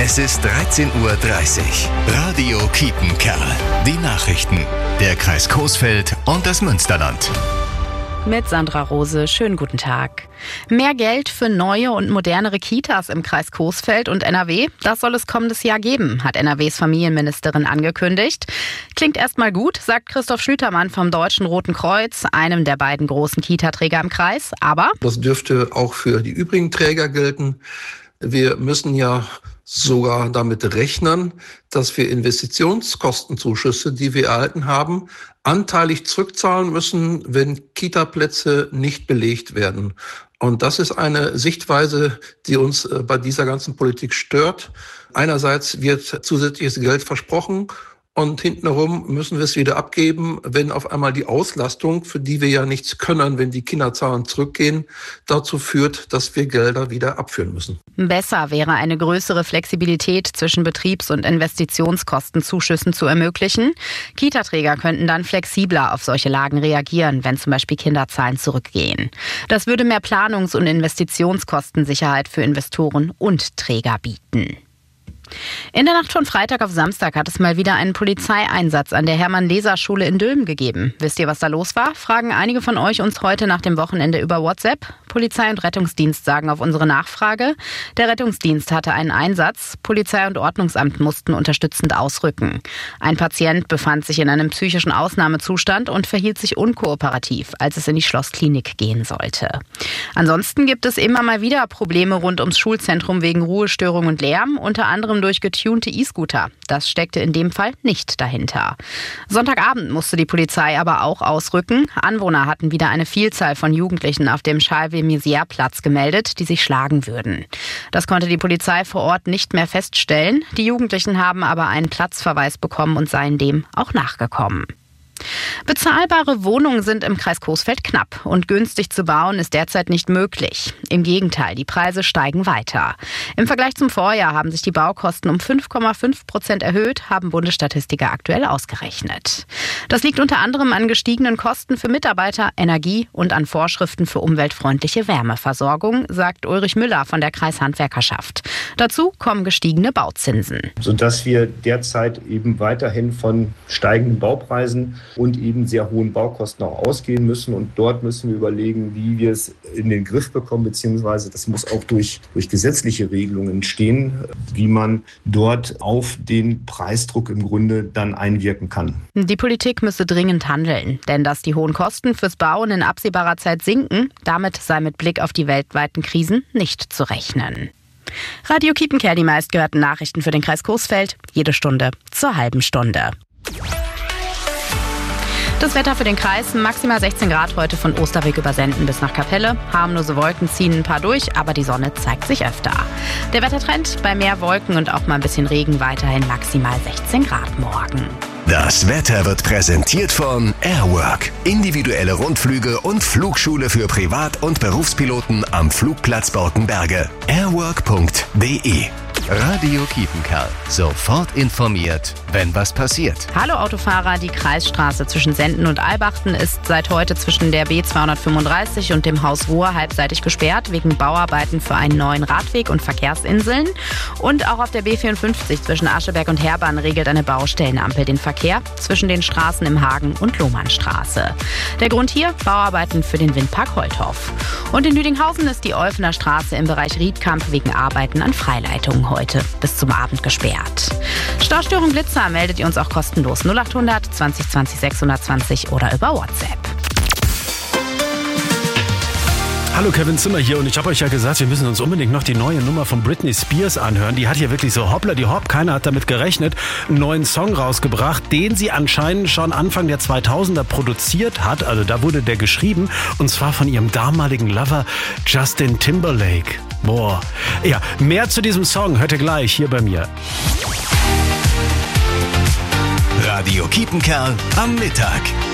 Es ist 13:30 Uhr. Radio Kiepenkerl. Die Nachrichten. Der Kreis Coesfeld und das Münsterland. Mit Sandra Rose, schönen guten Tag. Mehr Geld für neue und modernere Kitas im Kreis Coesfeld und NRW, das soll es kommendes Jahr geben, hat NRWs Familienministerin angekündigt. Klingt erstmal gut, sagt Christoph Schlütermann vom Deutschen Roten Kreuz, einem der beiden großen Kita-Träger im Kreis, aber das dürfte auch für die übrigen Träger gelten. Wir müssen ja sogar damit rechnen, dass wir Investitionskostenzuschüsse, die wir erhalten haben, anteilig zurückzahlen müssen, wenn Kita-Plätze nicht belegt werden. Und das ist eine Sichtweise, die uns bei dieser ganzen Politik stört. Einerseits wird zusätzliches Geld versprochen und hintenherum müssen wir es wieder abgeben, wenn auf einmal die Auslastung, für die wir ja nichts können, wenn die Kinderzahlen zurückgehen, dazu führt, dass wir Gelder wieder abführen müssen. Besser wäre eine größere Flexibilität zwischen Betriebs- und Investitionskostenzuschüssen zu ermöglichen. Kita-Träger könnten dann flexibler auf solche Lagen reagieren, wenn zum Beispiel Kinderzahlen zurückgehen. Das würde mehr Planungs- und Investitionskostensicherheit für Investoren und Träger bieten. In der Nacht von Freitag auf Samstag hat es mal wieder einen Polizeieinsatz an der Hermann-Leser-Schule in Dülmen gegeben. Wisst ihr, was da los war? Fragen einige von euch uns heute nach dem Wochenende über WhatsApp. Polizei und Rettungsdienst sagen auf unsere Nachfrage, der Rettungsdienst hatte einen Einsatz. Polizei und Ordnungsamt mussten unterstützend ausrücken. Ein Patient befand sich in einem psychischen Ausnahmezustand und verhielt sich unkooperativ, als es in die Schlossklinik gehen sollte. Ansonsten gibt es immer mal wieder Probleme rund ums Schulzentrum wegen Ruhestörung und Lärm, unter anderem durch getunte E-Scooter. Das steckte in dem Fall nicht dahinter. Sonntagabend musste die Polizei aber auch ausrücken. Anwohner hatten wieder eine Vielzahl von Jugendlichen auf dem Charles-de-Maizière-Platz gemeldet, die sich schlagen würden. Das konnte die Polizei vor Ort nicht mehr feststellen. Die Jugendlichen haben aber einen Platzverweis bekommen und seien dem auch nachgekommen. Bezahlbare Wohnungen sind im Kreis Coesfeld knapp und günstig zu bauen ist derzeit nicht möglich. Im Gegenteil, die Preise steigen weiter. Im Vergleich zum Vorjahr haben sich die Baukosten um 5,5% erhöht, haben Bundesstatistiker aktuell ausgerechnet. Das liegt unter anderem an gestiegenen Kosten für Mitarbeiter, Energie und an Vorschriften für umweltfreundliche Wärmeversorgung, sagt Ulrich Müller von der Kreishandwerkerschaft. Dazu kommen gestiegene Bauzinsen. Sodass wir derzeit eben weiterhin von steigenden Baupreisen und eben sehr hohen Baukosten auch ausgehen müssen. Und dort müssen wir überlegen, wie wir es in den Griff bekommen, beziehungsweise das muss auch durch gesetzliche Regelungen stehen, wie man dort auf den Preisdruck im Grunde dann einwirken kann. Die Politik müsse dringend handeln, denn dass die hohen Kosten fürs Bauen in absehbarer Zeit sinken, damit sei mit Blick auf die weltweiten Krisen nicht zu rechnen. Radio Kiepenkerl, die meistgehörten Nachrichten für den Kreis Coesfeld, jede Stunde zur halben Stunde. Das Wetter für den Kreis, maximal 16 Grad heute von Osterweg über Senden bis nach Kapelle. Harmlose Wolken ziehen ein paar durch, aber die Sonne zeigt sich öfter. Der Wettertrend bei mehr Wolken und auch mal ein bisschen Regen weiterhin maximal 16 Grad morgen. Das Wetter wird präsentiert von Airwork. Individuelle Rundflüge und Flugschule für Privat- und Berufspiloten am Flugplatz Borkenberge. Airwork.de. Radio Kiepenkerl. Sofort informiert, wenn was passiert. Hallo Autofahrer, die Kreisstraße zwischen Senden und Albachten ist seit heute zwischen der B235 und dem Haus Ruhr halbseitig gesperrt wegen Bauarbeiten für einen neuen Radweg und Verkehrsinseln. Und auch auf der B54 zwischen Ascheberg und Herbann regelt eine Baustellenampel den Verkehr zwischen den Straßen im Hagen und Lohmannstraße. Der Grund hier, Bauarbeiten für den Windpark Holthoff. Und in Lüdinghausen ist die Olfener Straße im Bereich Riedkamp wegen Arbeiten an Freileitungen heute bis zum Abend gesperrt. Staustörung Blitzer meldet ihr uns auch kostenlos 0800 20 20 620 oder über WhatsApp. Hallo, Kevin Zimmer hier und ich habe euch ja gesagt, wir müssen uns unbedingt noch die neue Nummer von Britney Spears anhören. Die hat hier wirklich so hoppla die hopp, keiner hat damit gerechnet, einen neuen Song rausgebracht, den sie anscheinend schon Anfang der 2000er produziert hat. Also da wurde der geschrieben und zwar von ihrem damaligen Lover Justin Timberlake. Boah. Ja, mehr zu diesem Song hört ihr gleich hier bei mir. Radio Kiepenkerl am Mittag.